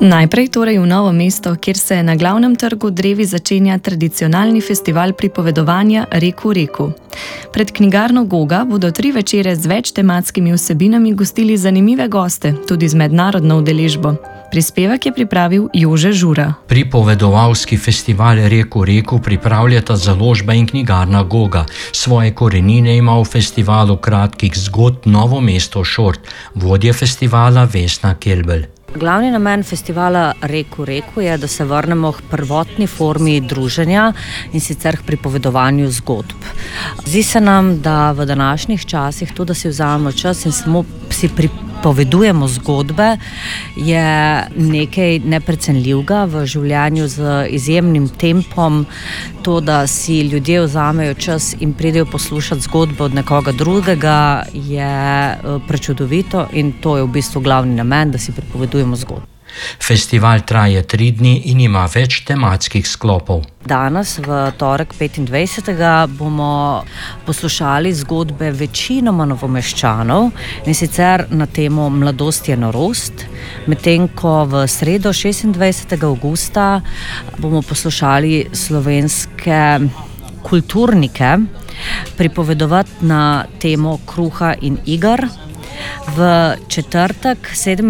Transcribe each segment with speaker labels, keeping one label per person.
Speaker 1: Najprej torej v Novo mesto, kjer se na glavnem trgu drevi začenja tradicionalni festival pripovedovanja Reku reku. Pred knjigarno Goga bodo 3 večere z več tematskimi vsebinami gostili zanimive goste, tudi z mednarodno udeležbo. Prispevek je pripravil Jože Žura.
Speaker 2: Pripovedovalski festival Reku reku pripravljata založba in knjigarna Goga. Svoje korenine ima v festivalu kratkih zgodb Novo mesto Šort, vodja festivala Vesna Kelbel.
Speaker 3: Glavni namen festivala Reku reku je, da se vrnemo k prvotni formi druženja in sicer k pripovedovanju zgodb. Zdi se nam, da v današnjih časih to, da si vzamemo čas in samo si pripovedujemo zgodbe, je nekaj neprecenljivega v življenju z izjemnim tempom. To, da si ljudje vzamejo čas in pridejo poslušati zgodbe od nekoga drugega, je prečudovito in to je v bistvu glavni namen, da si pripovedujemo zgodbe.
Speaker 2: Festival traje 3 dni in ima več tematskih sklopov.
Speaker 3: Danes, v torek 25. bomo poslušali zgodbe večinoma Novomeščanov, in sicer na temo Mladost je norost, medtem ko v sredo 26. avgusta bomo poslušali slovenske kulturnike pripovedovati na temo kruha in iger. V četrtek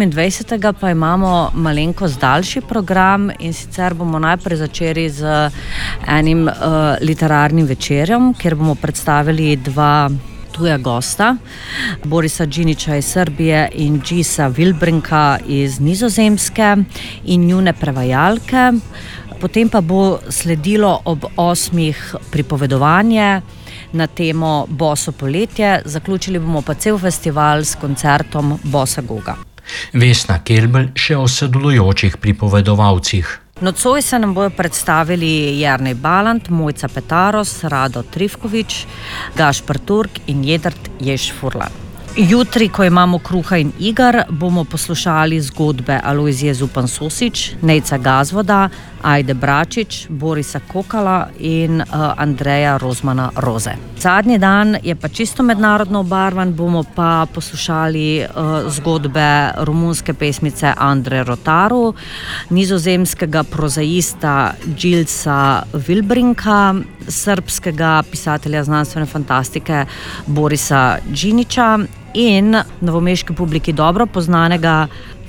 Speaker 3: 27. pa imamo malenkost daljši program, in sicer bomo najprej začeli z enim literarnim večerjem, kjer bomo predstavili 2 tuja gosta, Borisa Džinića iz Srbije in Džisa Vilbrinka iz Nizozemske in njune prevajalke. Potem pa bo sledilo ob 8. pripovedovanje na temo Boso poletje, zaključili bomo pa cel festival s koncertom Bosa Goga.
Speaker 2: Vesna Kelbel še o sodelujočih pripovedovalcih.
Speaker 3: Nocoj se nam bojo predstavili Jernej Balant, Mojca Petaros, Rado Trifkovič, Gašper Turk in Jedrt Jež-Furlan. Jutri, ko imamo kruha in iger, bomo poslušali zgodbe Alojzije Zupan Sosič, Nejca Gazvoda, Ajde Bračič, Borisa Kokala in Andreja Rozmana Roze. Zadnji dan je pa čisto mednarodno obarvan, bomo pa poslušali zgodbe romunske pesmice Andre Rotaru, nizozemskega prozaista Džilsa Vilbrinka, srbskega pisatelja znanstvene fantastike Borisa Džinića in novomeški publiki dobro poznanega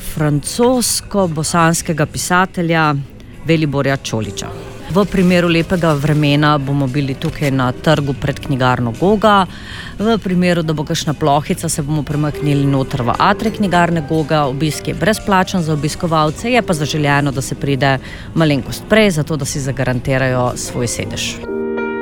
Speaker 3: francosko-bosanskega pisatelja Veliborja Čolića. V primeru lepega vremena bomo bili tukaj na trgu pred knjigarno Goga. V primeru, da bo kakšna plohica, se bomo premaknili noter v atrij knjigarne Goga. Obisk je brezplačen za obiskovalce, je pa zaželjeno, da se pride malenkost prej, zato da si zagarantirajo svoj sedež.